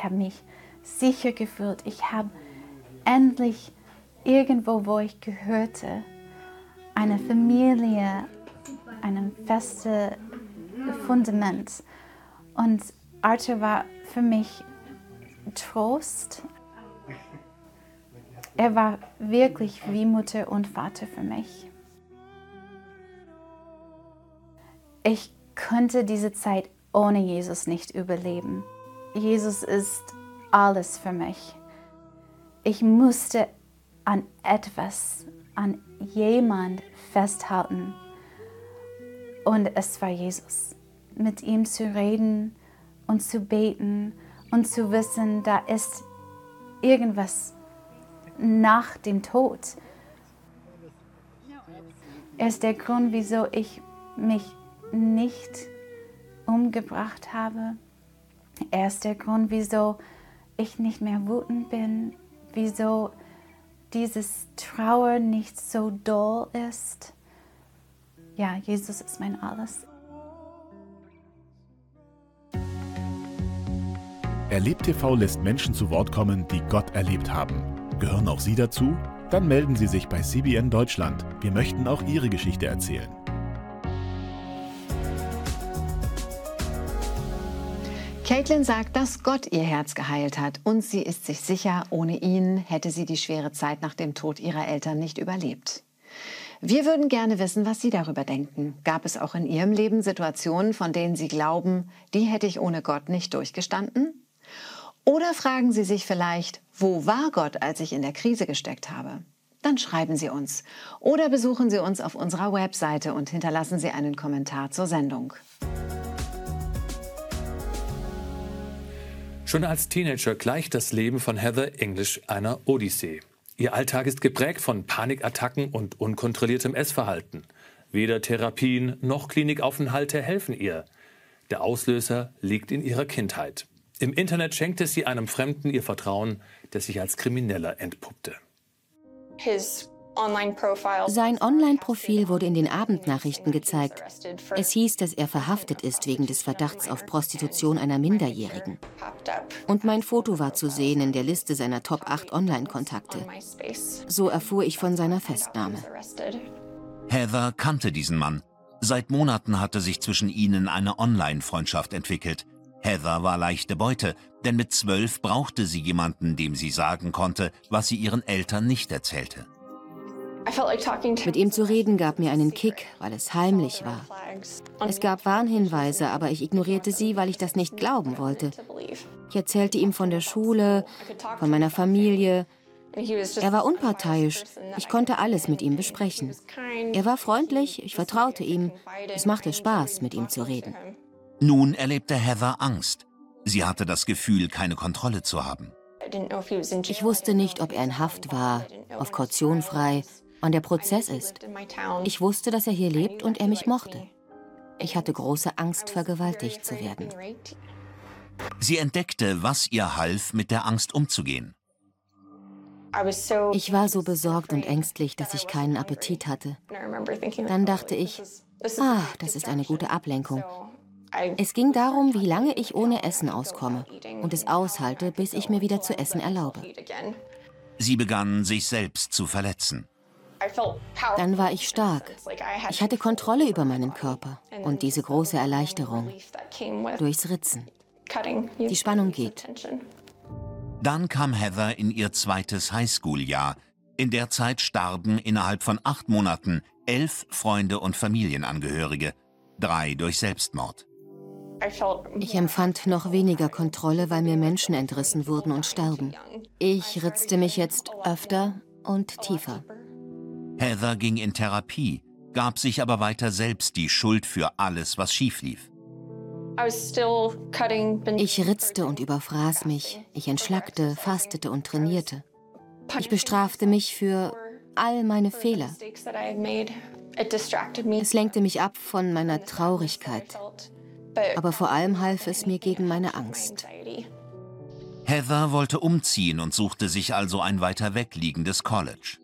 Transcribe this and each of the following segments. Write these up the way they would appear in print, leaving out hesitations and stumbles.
Ich habe mich sicher gefühlt. Ich habe endlich irgendwo, wo ich gehörte, eine Familie, ein festes Fundament. Und Arthur war für mich Trost. Er war wirklich wie Mutter und Vater für mich. Ich konnte diese Zeit ohne Jesus nicht überleben. Jesus ist alles für mich. Ich musste an etwas, an jemand festhalten. Und es war Jesus. Mit ihm zu reden und zu beten und zu wissen, da ist irgendwas nach dem Tod. Er ist der Grund, wieso ich mich nicht umgebracht habe. Er ist der Grund, wieso ich nicht mehr wütend bin, wieso dieses Trauer nicht so doll ist. Ja, Jesus ist mein Alles. Erlebt TV lässt Menschen zu Wort kommen, die Gott erlebt haben. Gehören auch Sie dazu? Dann melden Sie sich bei CBN Deutschland. Wir möchten auch Ihre Geschichte erzählen. Caitlin sagt, dass Gott ihr Herz geheilt hat und sie ist sich sicher, ohne ihn hätte sie die schwere Zeit nach dem Tod ihrer Eltern nicht überlebt. Wir würden gerne wissen, was Sie darüber denken. Gab es auch in Ihrem Leben Situationen, von denen Sie glauben, die hätte ich ohne Gott nicht durchgestanden? Oder fragen Sie sich vielleicht, wo war Gott, als ich in der Krise gesteckt habe? Dann schreiben Sie uns. Oder besuchen Sie uns auf unserer Webseite und hinterlassen Sie einen Kommentar zur Sendung. Schon als Teenager gleicht das Leben von Heather English einer Odyssee. Ihr Alltag ist geprägt von Panikattacken und unkontrolliertem Essverhalten. Weder Therapien noch Klinikaufenthalte helfen ihr. Der Auslöser liegt in ihrer Kindheit. Im Internet schenkte sie einem Fremden ihr Vertrauen, der sich als Krimineller entpuppte. Sein Online-Profil wurde in den Abendnachrichten gezeigt. Es hieß, dass er verhaftet ist wegen des Verdachts auf Prostitution einer Minderjährigen. Und mein Foto war zu sehen in der Liste seiner Top 8 Online-Kontakte. So erfuhr ich von seiner Festnahme. Heather kannte diesen Mann. Seit Monaten hatte sich zwischen ihnen eine Online-Freundschaft entwickelt. Heather war leichte Beute, denn mit 12 brauchte sie jemanden, dem sie sagen konnte, was sie ihren Eltern nicht erzählte. Mit ihm zu reden gab mir einen Kick, weil es heimlich war. Es gab Warnhinweise, aber ich ignorierte sie, weil ich das nicht glauben wollte. Ich erzählte ihm von der Schule, von meiner Familie. Er war unparteiisch. Ich konnte alles mit ihm besprechen. Er war freundlich, ich vertraute ihm. Es machte Spaß, mit ihm zu reden. Nun erlebte Heather Angst. Sie hatte das Gefühl, keine Kontrolle zu haben. Ich wusste nicht, ob er in Haft war, auf Kaution frei, wann der Prozess ist. Ich wusste, dass er hier lebt und er mich mochte. Ich hatte große Angst, vergewaltigt zu werden. Sie entdeckte, was ihr half, mit der Angst umzugehen. Ich war so besorgt und ängstlich, dass ich keinen Appetit hatte. Dann dachte ich, das ist eine gute Ablenkung. Es ging darum, wie lange ich ohne Essen auskomme und es aushalte, bis ich mir wieder zu essen erlaube. Sie begann, sich selbst zu verletzen. Dann war ich stark. Ich hatte Kontrolle über meinen Körper und diese große Erleichterung durchs Ritzen. Die Spannung geht. Dann kam Heather in ihr zweites Highschool-Jahr. In der Zeit starben innerhalb von 8 Monaten 11 Freunde und Familienangehörige, 3 durch Selbstmord. Ich empfand noch weniger Kontrolle, weil mir Menschen entrissen wurden und starben. Ich ritzte mich jetzt öfter und tiefer. Heather ging in Therapie, gab sich aber weiter selbst die Schuld für alles, was schief lief. Ich ritzte und überfraß mich. Ich entschlackte, fastete und trainierte. Ich bestrafte mich für all meine Fehler. Es lenkte mich ab von meiner Traurigkeit. Aber vor allem half es mir gegen meine Angst. Heather wollte umziehen und suchte sich also ein weiter weg liegendes College.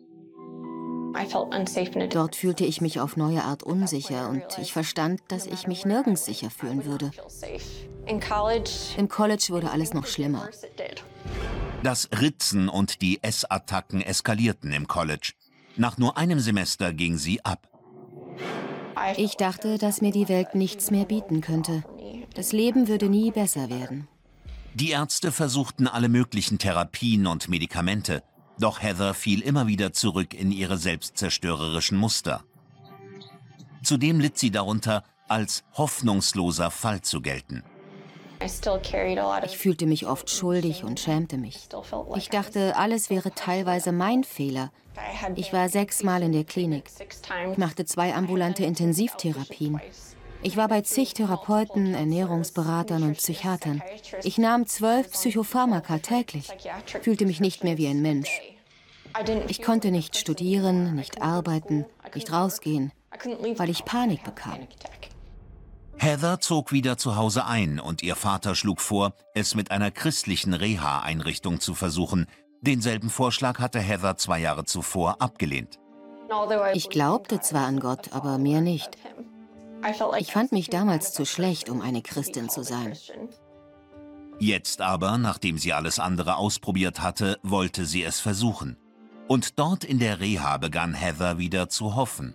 Dort fühlte ich mich auf neue Art unsicher und ich verstand, dass ich mich nirgends sicher fühlen würde. Im College wurde alles noch schlimmer. Das Ritzen und die Essattacken eskalierten im College. Nach nur einem Semester ging sie ab. Ich dachte, dass mir die Welt nichts mehr bieten könnte. Das Leben würde nie besser werden. Die Ärzte versuchten alle möglichen Therapien und Medikamente, doch Heather fiel immer wieder zurück in ihre selbstzerstörerischen Muster. Zudem litt sie darunter, als hoffnungsloser Fall zu gelten. Ich fühlte mich oft schuldig und schämte mich. Ich dachte, alles wäre teilweise mein Fehler. Ich war 6-mal in der Klinik. Ich machte 2 ambulante Intensivtherapien. Ich war bei zig Therapeuten, Ernährungsberatern und Psychiatern. Ich nahm 12 Psychopharmaka täglich, fühlte mich nicht mehr wie ein Mensch. Ich konnte nicht studieren, nicht arbeiten, nicht rausgehen, weil ich Panik bekam. Heather zog wieder zu Hause ein und ihr Vater schlug vor, es mit einer christlichen Reha-Einrichtung zu versuchen. Denselben Vorschlag hatte Heather 2 Jahre zuvor abgelehnt. Ich glaubte zwar an Gott, aber mehr nicht. Ich fand mich damals zu schlecht, um eine Christin zu sein. Jetzt aber, nachdem sie alles andere ausprobiert hatte, wollte sie es versuchen. Und dort in der Reha begann Heather wieder zu hoffen.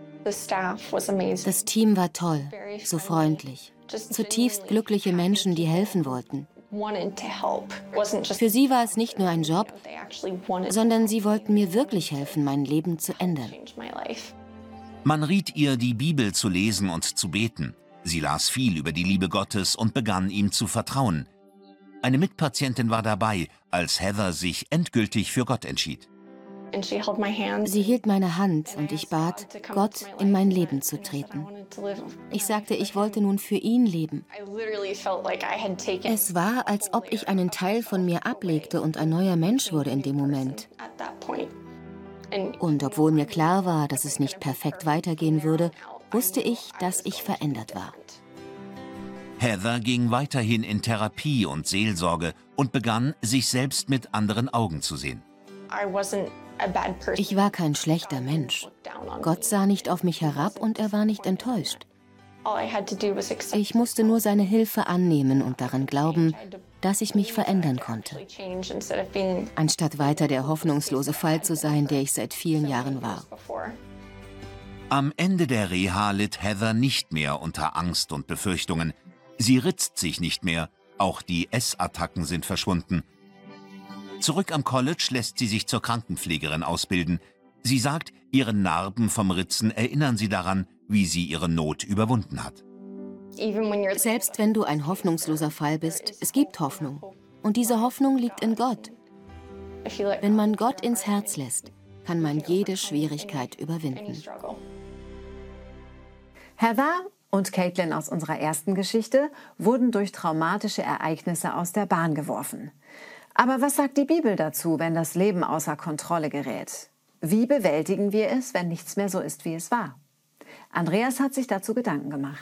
Das Team war toll, so freundlich. Zutiefst glückliche Menschen, die helfen wollten. Für sie war es nicht nur ein Job, sondern sie wollten mir wirklich helfen, mein Leben zu ändern. Man riet ihr, die Bibel zu lesen und zu beten. Sie las viel über die Liebe Gottes und begann ihm zu vertrauen. Eine Mitpatientin war dabei, als Heather sich endgültig für Gott entschied. Sie hielt meine Hand und ich bat, Gott in mein Leben zu treten. Ich sagte, ich wollte nun für ihn leben. Es war, als ob ich einen Teil von mir ablegte und ein neuer Mensch wurde in dem Moment. Und obwohl mir klar war, dass es nicht perfekt weitergehen würde, wusste ich, dass ich verändert war. Heather ging weiterhin in Therapie und Seelsorge und begann, sich selbst mit anderen Augen zu sehen. Ich war kein schlechter Mensch. Gott sah nicht auf mich herab und er war nicht enttäuscht. Ich musste nur seine Hilfe annehmen und daran glauben, dass ich mich verändern konnte, anstatt weiter der hoffnungslose Fall zu sein, der ich seit vielen Jahren war. Am Ende der Reha litt Heather nicht mehr unter Angst und Befürchtungen. Sie ritzt sich nicht mehr, auch die Essattacken sind verschwunden. Zurück am College lässt sie sich zur Krankenpflegerin ausbilden. Sie sagt, ihre Narben vom Ritzen erinnern sie daran, wie sie ihre Not überwunden hat. Selbst wenn du ein hoffnungsloser Fall bist, es gibt Hoffnung. Und diese Hoffnung liegt in Gott. Wenn man Gott ins Herz lässt, kann man jede Schwierigkeit überwinden. Heather und Caitlin aus unserer ersten Geschichte wurden durch traumatische Ereignisse aus der Bahn geworfen. Aber was sagt die Bibel dazu, wenn das Leben außer Kontrolle gerät? Wie bewältigen wir es, wenn nichts mehr so ist, wie es war? Andreas hat sich dazu Gedanken gemacht.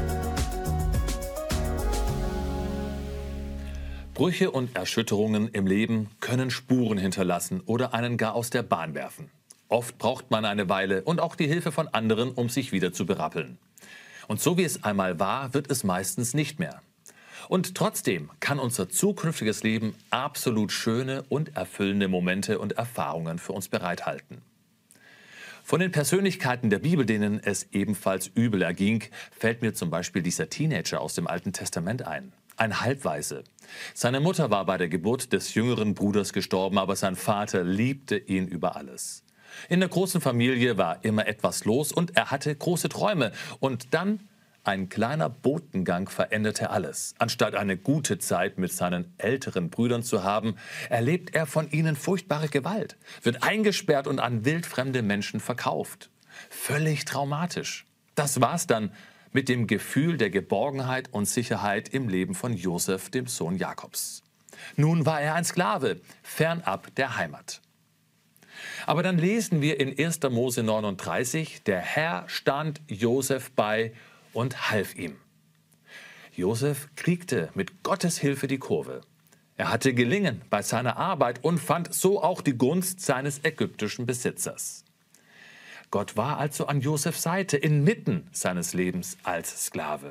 Brüche und Erschütterungen im Leben können Spuren hinterlassen oder einen gar aus der Bahn werfen. Oft braucht man eine Weile und auch die Hilfe von anderen, um sich wieder zu berappeln. Und so wie es einmal war, wird es meistens nicht mehr. Und trotzdem kann unser zukünftiges Leben absolut schöne und erfüllende Momente und Erfahrungen für uns bereithalten. Von den Persönlichkeiten der Bibel, denen es ebenfalls übel erging, fällt mir zum Beispiel dieser Teenager aus dem Alten Testament ein. Ein Halbwaise. Seine Mutter war bei der Geburt des jüngeren Bruders gestorben, aber sein Vater liebte ihn über alles. In der großen Familie war immer etwas los und er hatte große Träume. Und dann ein kleiner Botengang veränderte alles. Anstatt eine gute Zeit mit seinen älteren Brüdern zu haben, erlebt er von ihnen furchtbare Gewalt, wird eingesperrt und an wildfremde Menschen verkauft. Völlig traumatisch. Das war's dann mit dem Gefühl der Geborgenheit und Sicherheit im Leben von Josef, dem Sohn Jakobs. Nun war er ein Sklave, fernab der Heimat. Aber dann lesen wir in 1. Mose 39, der Herr stand Josef bei und half ihm. Josef kriegte mit Gottes Hilfe die Kurve. Er hatte Gelingen bei seiner Arbeit und fand so auch die Gunst seines ägyptischen Besitzers. Gott war also an Josefs Seite inmitten seines Lebens als Sklave.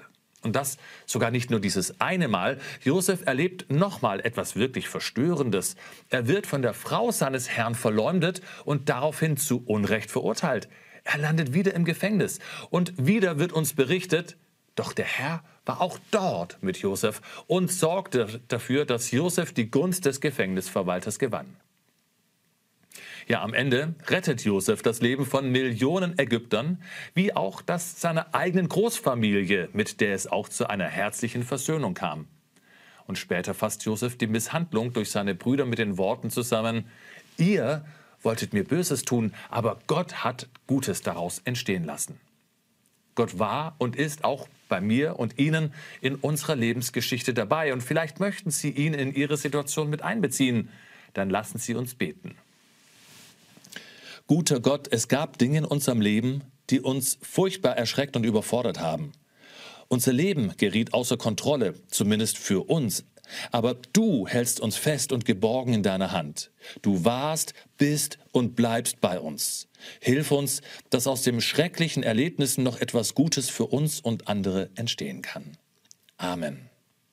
Und das sogar nicht nur dieses eine Mal. Josef erlebt nochmal etwas wirklich Verstörendes. Er wird von der Frau seines Herrn verleumdet und daraufhin zu Unrecht verurteilt. Er landet wieder im Gefängnis. Und wieder wird uns berichtet, doch der Herr war auch dort mit Josef und sorgte dafür, dass Josef die Gunst des Gefängnisverwalters gewann. Ja, am Ende rettet Josef das Leben von Millionen Ägyptern, wie auch das seiner eigenen Großfamilie, mit der es auch zu einer herzlichen Versöhnung kam. Und später fasst Josef die Misshandlung durch seine Brüder mit den Worten zusammen: Ihr wolltet mir Böses tun, aber Gott hat Gutes daraus entstehen lassen. Gott war und ist auch bei mir und Ihnen in unserer Lebensgeschichte dabei. Und vielleicht möchten Sie ihn in Ihre Situation mit einbeziehen. Dann lassen Sie uns beten. Guter Gott, es gab Dinge in unserem Leben, die uns furchtbar erschreckt und überfordert haben. Unser Leben geriet außer Kontrolle, zumindest für uns. Aber du hältst uns fest und geborgen in deiner Hand. Du warst, bist und bleibst bei uns. Hilf uns, dass aus den schrecklichen Erlebnissen noch etwas Gutes für uns und andere entstehen kann. Amen.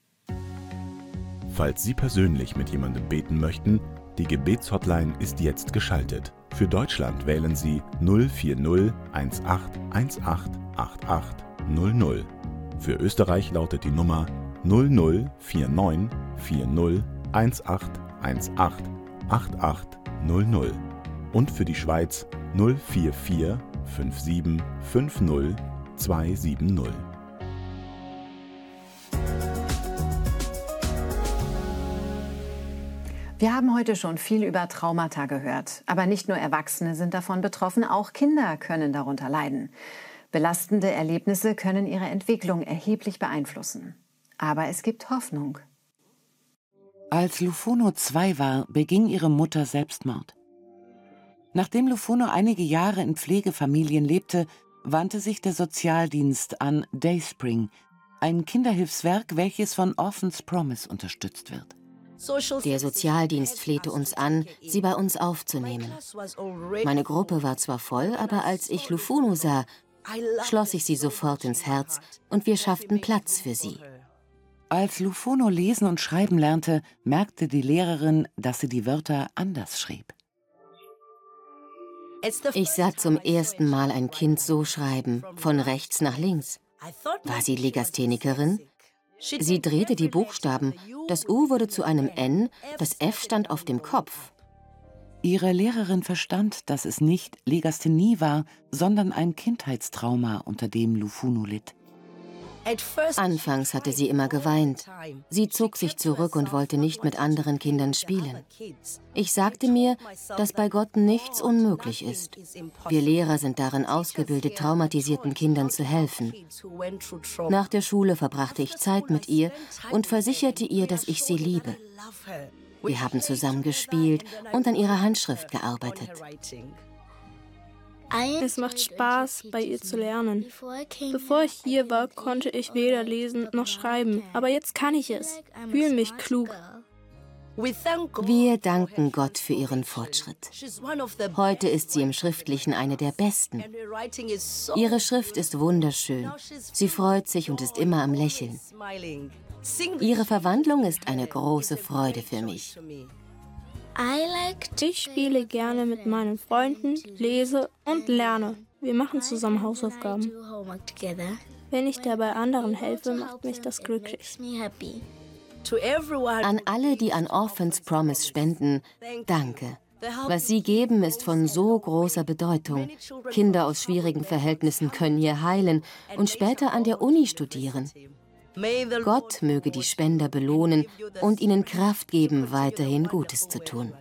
Falls Sie persönlich mit jemandem beten möchten, die Gebetshotline ist jetzt geschaltet. Für Deutschland wählen Sie 040 18 18 88 00. Für Österreich lautet die Nummer 0049 40 18 18 88 00. Und für die Schweiz 044 57 50 270. Wir haben heute schon viel über Traumata gehört. Aber nicht nur Erwachsene sind davon betroffen, auch Kinder können darunter leiden. Belastende Erlebnisse können ihre Entwicklung erheblich beeinflussen. Aber es gibt Hoffnung. Als Lufuno 2 war, beging ihre Mutter Selbstmord. Nachdem Lufuno einige Jahre in Pflegefamilien lebte, wandte sich der Sozialdienst an Dayspring, ein Kinderhilfswerk, welches von Orphans Promise unterstützt wird. Der Sozialdienst flehte uns an, sie bei uns aufzunehmen. Meine Gruppe war zwar voll, aber als ich Lufuno sah, schloss ich sie sofort ins Herz und wir schafften Platz für sie. Als Lufuno lesen und schreiben lernte, merkte die Lehrerin, dass sie die Wörter anders schrieb. Ich sah zum ersten Mal ein Kind so schreiben, von rechts nach links. War sie Legasthenikerin? Sie drehte die Buchstaben, das U wurde zu einem N, das F stand auf dem Kopf. Ihre Lehrerin verstand, dass es nicht Legasthenie war, sondern ein Kindheitstrauma, unter dem Lufuno litt. Anfangs hatte sie immer geweint. Sie zog sich zurück und wollte nicht mit anderen Kindern spielen. Ich sagte mir, dass bei Gott nichts unmöglich ist. Wir Lehrer sind darin ausgebildet, traumatisierten Kindern zu helfen. Nach der Schule verbrachte ich Zeit mit ihr und versicherte ihr, dass ich sie liebe. Wir haben zusammen gespielt und an ihrer Handschrift gearbeitet. Es macht Spaß, bei ihr zu lernen. Bevor ich hier war, konnte ich weder lesen noch schreiben. Aber jetzt kann ich es. Fühle mich klug. Wir danken Gott für ihren Fortschritt. Heute ist sie im Schriftlichen eine der Besten. Ihre Schrift ist wunderschön. Sie freut sich und ist immer am Lächeln. Ihre Verwandlung ist eine große Freude für mich. Ich spiele gerne mit meinen Freunden, lese und lerne. Wir machen zusammen Hausaufgaben. Wenn ich dabei anderen helfe, macht mich das glücklich. An alle, die an Orphans Promise spenden, danke. Was sie geben, ist von so großer Bedeutung. Kinder aus schwierigen Verhältnissen können hier heilen und später an der Uni studieren. Gott möge die Spender belohnen und ihnen Kraft geben, weiterhin Gutes zu tun.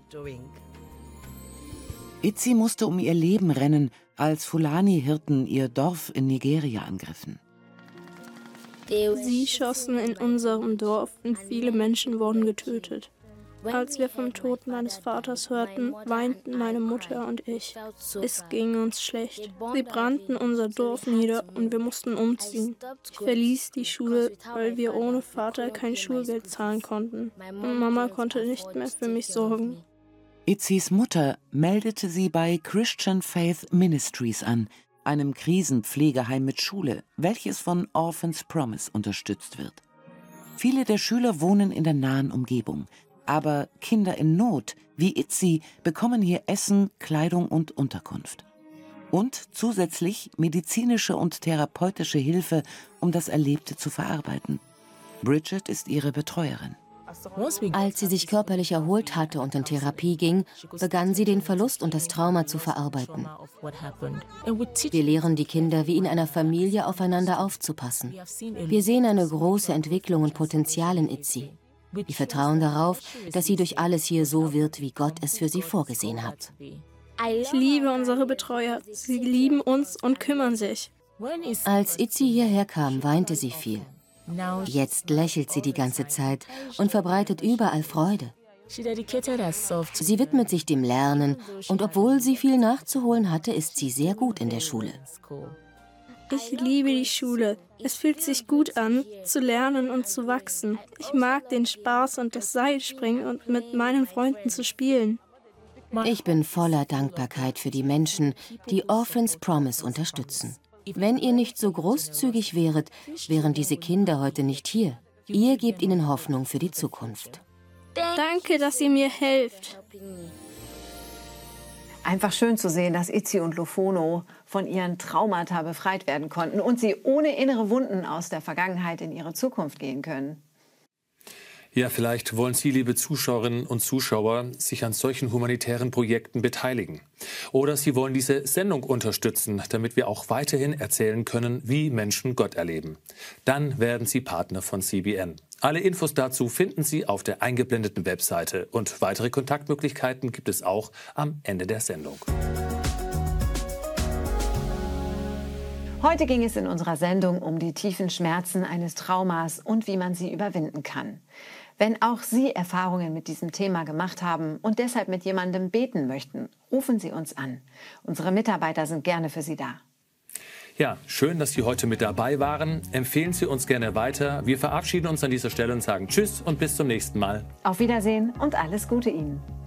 Itzi musste um ihr Leben rennen, als Fulani-Hirten ihr Dorf in Nigeria angriffen. Sie schossen in unserem Dorf und viele Menschen wurden getötet. Als wir vom Tod meines Vaters hörten, weinten meine Mutter und ich. Es ging uns schlecht. Sie brannten unser Dorf nieder und wir mussten umziehen. Ich verließ die Schule, weil wir ohne Vater kein Schulgeld zahlen konnten. Und Mama konnte nicht mehr für mich sorgen. Itzis Mutter meldete sie bei Christian Faith Ministries an, einem Krisenpflegeheim mit Schule, welches von Orphans Promise unterstützt wird. Viele der Schüler wohnen in der nahen Umgebung, aber Kinder in Not, wie Itzi, bekommen hier Essen, Kleidung und Unterkunft. Und zusätzlich medizinische und therapeutische Hilfe, um das Erlebte zu verarbeiten. Bridget ist ihre Betreuerin. Als sie sich körperlich erholt hatte und in Therapie ging, begann sie den Verlust und das Trauma zu verarbeiten. Wir lehren die Kinder, wie in einer Familie aufeinander aufzupassen. Wir sehen eine große Entwicklung und Potenzial in Itzi. Wir vertrauen darauf, dass sie durch alles hier so wird, wie Gott es für sie vorgesehen hat. Ich liebe unsere Betreuer. Sie lieben uns und kümmern sich. Als Itzi hierher kam, weinte sie viel. Jetzt lächelt sie die ganze Zeit und verbreitet überall Freude. Sie widmet sich dem Lernen und obwohl sie viel nachzuholen hatte, ist sie sehr gut in der Schule. Ich liebe die Schule. Es fühlt sich gut an, zu lernen und zu wachsen. Ich mag den Spaß und das Seilspringen und mit meinen Freunden zu spielen. Ich bin voller Dankbarkeit für die Menschen, die Orphans Promise unterstützen. Wenn ihr nicht so großzügig wäret, wären diese Kinder heute nicht hier. Ihr gebt ihnen Hoffnung für die Zukunft. Danke, dass ihr mir helft. Einfach schön zu sehen, dass Itzi und Lufono von ihren Traumata befreit werden konnten und sie ohne innere Wunden aus der Vergangenheit in ihre Zukunft gehen können. Ja, vielleicht wollen Sie, liebe Zuschauerinnen und Zuschauer, sich an solchen humanitären Projekten beteiligen. Oder Sie wollen diese Sendung unterstützen, damit wir auch weiterhin erzählen können, wie Menschen Gott erleben. Dann werden Sie Partner von CBN. Alle Infos dazu finden Sie auf der eingeblendeten Webseite. Und weitere Kontaktmöglichkeiten gibt es auch am Ende der Sendung. Heute ging es in unserer Sendung um die tiefen Schmerzen eines Traumas und wie man sie überwinden kann. Wenn auch Sie Erfahrungen mit diesem Thema gemacht haben und deshalb mit jemandem beten möchten, rufen Sie uns an. Unsere Mitarbeiter sind gerne für Sie da. Ja, schön, dass Sie heute mit dabei waren. Empfehlen Sie uns gerne weiter. Wir verabschieden uns an dieser Stelle und sagen Tschüss und bis zum nächsten Mal. Auf Wiedersehen und alles Gute Ihnen.